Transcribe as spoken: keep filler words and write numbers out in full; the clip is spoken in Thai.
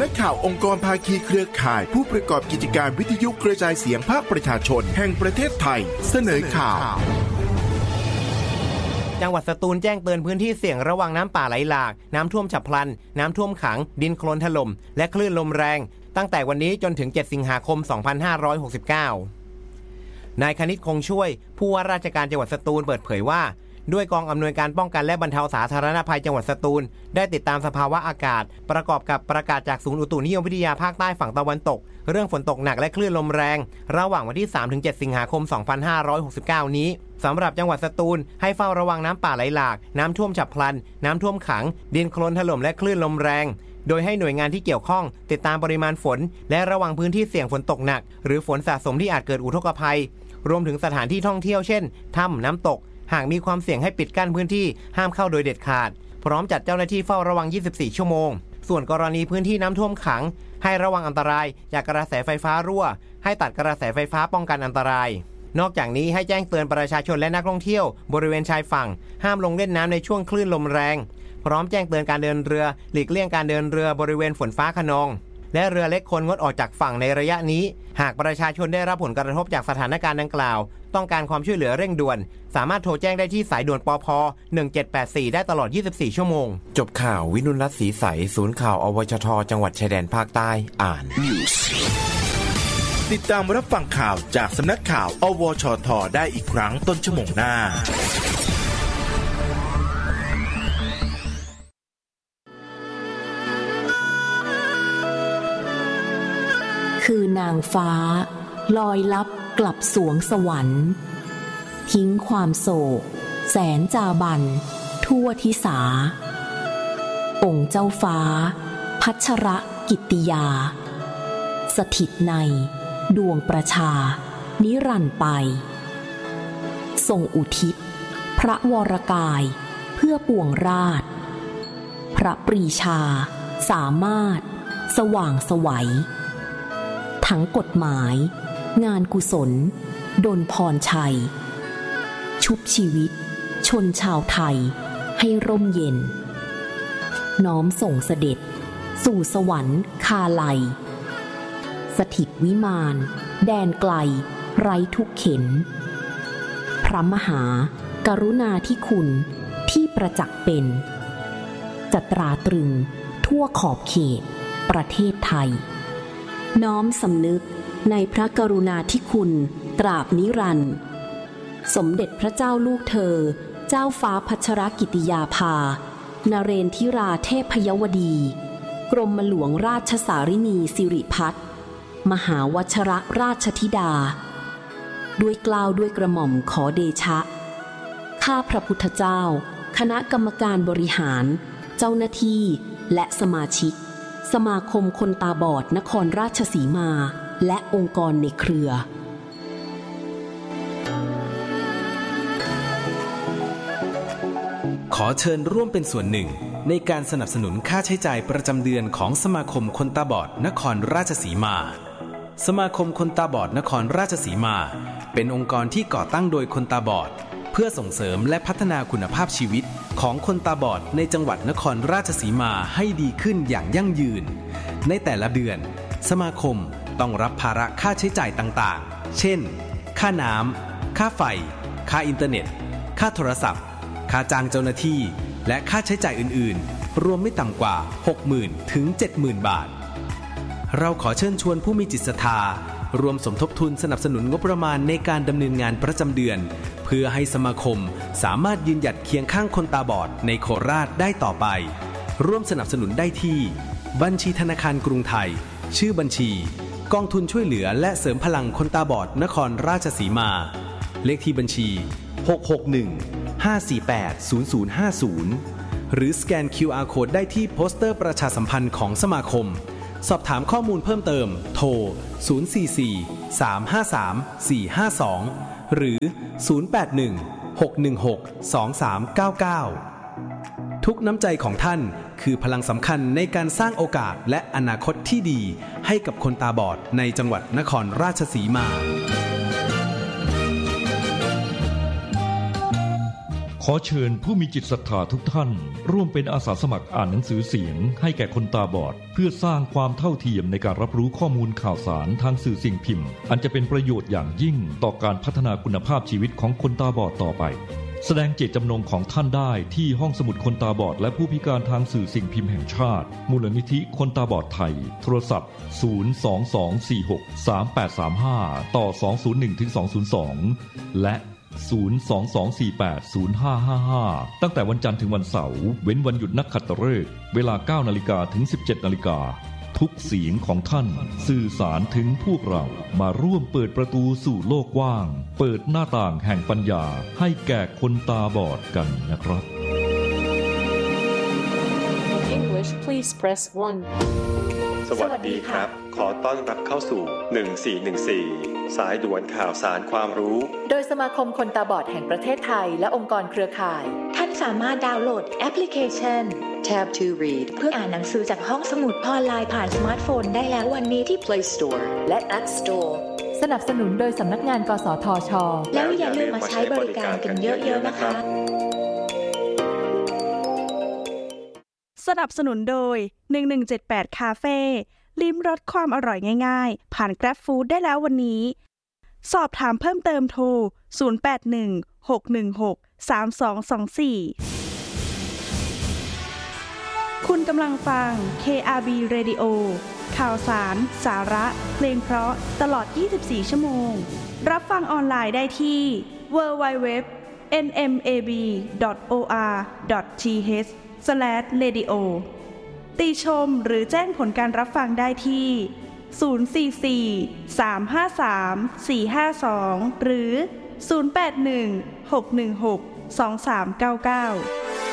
ำนักข่าวองค์กรภาคีเครือข่ายผู้ประกอบกิจการวิทยุกระจายเสียงภาคประชาชนแห่งประเทศไทยเสนอข่าวจังหวัดสตูลแจ้งเตือนพื้นที่เสี่ยงระวังน้ำป่าไหลหลากน้ำท่วมฉับพลันน้ำท่วมขังดินโคลนถล่มและคลื่นลมแรงตั้งแต่วันนี้จนถึงเจ็ดสิงหาคมสองพันห้าร้อยหกสิบเก้านายคณิตคงช่วยผู้ว่าราชการจังหวัดสตูลเปิดเผยว่าด้วยกองอำนวยการป้องกันและบรรเทาสาธารณภัยจังหวัดสตูลได้ติดตามสภาวะอากาศประกอบกับประกาศจากศูนย์อุตุนิยมวิทยาภาคใต้ฝั่งตะวันตกเรื่องฝนตกหนักและคลื่นลมแรงระหว่างวันที่ สามถึงเจ็ด สิงหาคม สองพันห้าร้อยหกสิบเก้า นี้สำหรับจังหวัดสตูลให้เฝ้าระวังน้ำป่าไหลหลากน้ำท่วมฉับพลันน้ำท่วมขังดินโคลนถล่มและคลื่นลมแรงโดยให้หน่วยงานที่เกี่ยวข้องติดตามปริมาณฝนและระวังพื้นที่เสี่ยงฝนตกหนักหรือฝนสะสมที่อาจเกิดอุทกภัยรวมถึงสถานที่ท่องเที่ยวเช่นถ้ำน้ำตกหากมีความเสี่ยงให้ปิดกั้นพื้นที่ห้ามเข้าโดยเด็ดขาดพร้อมจัดเจ้าหน้าที่เฝ้าระวังยี่สิบสี่ชั่วโมงส่วนกรณีพื้นที่น้ำท่วมขังให้ระวังอันตรายจากกระแสไฟฟ้ารั่วให้ตัดกระแสไฟฟ้าป้องกันอันตรายนอกจากนี้ให้แจ้งเตือนประชาชนและนักท่องเที่ยวบริเวณชายฝั่งห้ามลงเล่นน้ำในช่วงคลื่นลมแรงพร้อมแจ้งเตือนการเดินเรือหลีกเลี่ยงการเดินเรือบริเวณฝนฟ้าคะนองและเรือเล็กควรงดออกจากฝั่งในระยะนี้หากประชาชนได้รับผลกระทบจากสถานการณ์ดังกล่าวต้องการความช่วยเหลือเร่งด่วนสามารถโทรแจ้งได้ที่สายด่วนปภหนึ่งเจ็ดแปดสี่ได้ตลอดยี่สิบสี่ชั่วโมงจบข่าววินุรัตน์ศรีใสศูนย์ข่าวอวชทจังหวัดชายแดนภาคใต้อ่านติดตามรับฟังข่าวจากสำนักข่าวอวชทได้อีกครั้งต้นชั่วโมงหน้าคือนางฟ้าลอยลับกลับสวงสวรรค์ทิ้งความโศกแสนจาบันทั่วทิสาองค์เจ้าฟ้าพัชรกิตติยาสถิตในดวงประชานิรันดร์ไปทรงอุทิศพระวรกายเพื่อปวงราชพระปรีชาสามารถสว่างไสวทั้งกฎหมายงานกุศลดลพรชัยชุบชีวิตชนชาวไทยให้ร่มเย็นน้อมส่งเสด็จสู่สวรรค์คาไลสถิตวิมานแดนไกลไร้ทุกเข็นพระมหากรุณาธิคุณที่ประจักษ์เป็นจะตราตรึงทั่วขอบเขตประเทศไทยน้อมสำนึกในพระกรุณาธิคุณตราบนิรันดร์สมเด็จพระเจ้าลูกเธอเจ้าฟ้าพัชรกิติยาภานเรนทิราเทพยวดีกรมหลวงราชสารินีสิริพัฒน์มหาวชรราชธิดาด้วยเกล้าด้วยกระหม่อมขอเดชะข้าพระพุทธเจ้าคณะกรรมการบริหารเจ้าหน้าที่และสมาชิกสมาคมคนตาบอดนครราชสีมาและองค์กรในเครือขอเชิญร่วมเป็นส่วนหนึ่งในการสนับสนุนค่าใช้จ่ายประจำเดือนของสมาคมคนตาบอดนครราชสีมาสมาคมคนตาบอดนครราชสีมาเป็นองค์กรที่ก่อตั้งโดยคนตาบอดเพื่อส่งเสริมและพัฒนาคุณภาพชีวิตของคนตาบอดในจังหวัดนครราชสีมาให้ดีขึ้นอย่างยั่งยืนในแต่ละเดือนสมาคมต้องรับภาระค่าใช้จ่ายต่างๆเช่นค่าน้ำค่าไฟค่าอินเทอร์เน็ตค่าโทรศัพท์ค่าจ้างเจ้าหน้าที่และค่าใช้จ่ายอื่นๆรวมไม่ต่ำกว่า หกหมื่น ถึง เจ็ดหมื่น บาทเราขอเชิญชวนผู้มีจิตศรัทธารวมสมทบทุนสนับสนุนงบประมาณในการดำเนินงานประจำเดือนเพื่อให้สมาคมสามารถยืนหยัดเคียงข้างคนตาบอดในโคราชได้ต่อไปร่วมสนับสนุนได้ที่บัญชีธนาคารกรุงไทยชื่อบัญชีกองทุนช่วยเหลือและเสริมพลังคนตาบอดนครราชสีมาเลขที่บัญชีหก หก หนึ่ง ห้า สี่ แปด ศูนย์ ศูนย์ ห้า ศูนย์หรือสแกน คิว อาร์ Code ได้ที่โปสเตอร์ประชาสัมพันธ์ของสมาคมสอบถามข้อมูลเพิ่มเติมโทรศูนย์ สี่ สี่ สาม ห้า สาม สี่ ห้า สองหรือศูนย์ แปด หนึ่ง หก หนึ่ง หก สอง สาม เก้า เก้าทุกน้ำใจของท่านคือพลังสำคัญในการสร้างโอกาสและอนาคตที่ดีให้กับคนตาบอดในจังหวัดนครราชสีมาขอเชิญผู้มีจิตศรัทธาทุกท่านร่วมเป็นอาสาสมัครอ่านหนังสือเสียงให้แก่คนตาบอดเพื่อสร้างความเท่าเทียมในการรับรู้ข้อมูลข่าวสารทางสื่อสิ่งพิมพ์อันจะเป็นประโยชน์อย่างยิ่งต่อการพัฒนาคุณภาพชีวิตของคนตาบอดต่อไปแสดงเจตจำนงของท่านได้ที่ห้องสมุดคนตาบอดและผู้พิการทางสื่อสิ่งพิมพ์แห่งชาติมูลนิธิคนตาบอดไทยโทรศัพท์ศูนย์ สอง สอง สี่ หก สาม แปด สาม ห้าต่อสองศูนย์หนึ่งถึงสองศูนย์สองและศูนย์ สอง สอง สี่ แปด ศูนย์ ห้า ห้า ห้าตั้งแต่วันจันทร์ถึงวันเสาร์เว้นวันหยุดนักขัตฤกษ์เวลา เก้านาฬิกา ถึง สิบเจ็ดนาฬิกาทุกเสียงของท่านสื่อสารถึงพวกเรามาร่วมเปิดประตูสู่โลกกว้างเปิดหน้าต่างแห่งปัญญาให้แก่คนตาบอดกันนะครับ English please press one สวัสดีครับขอต้อนรับเข้าสู่หนึ่งสี่หนึ่งสี่สายด่วนข่าวสารความรู้โดยสมาคมคนตาบอดแห่งประเทศไทยและองค์กรเครือข่ายท่านสามารถดาวน์โหลดแอปพลิเคชัน Tab to Read เพื่ออ่านหนังสือจากห้องสมุดออนไลน์ผ่านสมาร์ทโฟนได้แล้ววันนี้ที่ Play Store และ App Store สนับสนุนโดยสำนักงานกสทช.แล้วอย่าลืมมาใช้บริการกันเยอะๆนะคะสนับสนุนโดยหนึ่งหนึ่งเจ็ดแปดคาเฟ่ลิ้มรสความอร่อยง่ายๆผ่าน Grab Food ได้แล้ววันนี้สอบถามเพิ่มเติมโทรศูนย์ แปด หนึ่ง หก หนึ่ง หก สาม สอง สอง สี่คุณกำลังฟัง เค อาร์ บี Radio ข่าวสารสาระเพลงเพราะตลอดยี่สิบสี่ชั่วโมงรับฟังออนไลน์ได้ที่ ดับเบิลยู ดับเบิลยู ดับเบิลยู ดอท เอ็น เอ็ม เอ บี ดอท โอ อาร์ ดอท ที เอช สแลช เรดิโอ ติชมหรือแจ้งผลการรับฟังได้ที่ ศูนย์ สี่ สี่ สาม ห้า สาม สี่ ห้า สอง หรือ ศูนย์ แปด หนึ่ง หก หนึ่ง หก สอง สาม เก้า เก้า